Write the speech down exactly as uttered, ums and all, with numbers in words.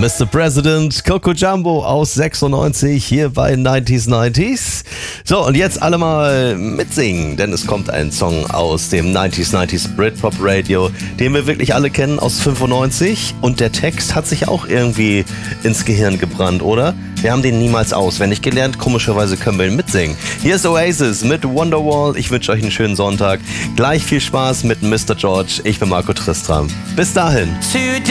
Mister President, Coco Jumbo aus sechsundneunzig hier bei neunziger neunzig. So, und jetzt alle mal mitsingen, denn es kommt ein Song aus dem neunziger neunzig Britpop Radio, den wir wirklich alle kennen aus fünfundneunzig, und der Text hat sich auch irgendwie ins Gehirn gebrannt, oder? Wir haben den niemals auswendig gelernt, komischerweise können wir ihn mitsingen. Hier ist Oasis mit Wonderwall. Ich wünsche euch einen schönen Sonntag. Gleich viel Spaß mit Mister George. Ich bin Marco Tristram. Bis dahin. Today